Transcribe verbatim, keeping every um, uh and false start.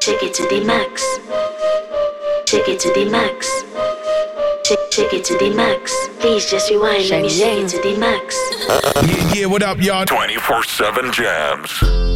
Take it to the max. Take it to the max. Take, take it to the max. Please just rewind. Let me take it to the max. Yeah, yeah, what up, y'all? twenty-four seven jams.